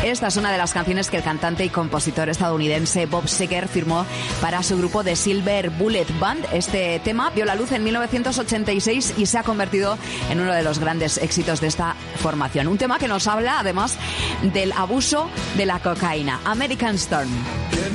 Esta es una de las canciones que el cantante y compositor estadounidense Bob Seger firmó para su grupo The Silver Bullet Band. Este tema vio la luz en 1986 y se ha convertido en uno de los grandes éxitos de esta formación. Un tema que nos habla, además, del abuso de la cocaína. American Storm.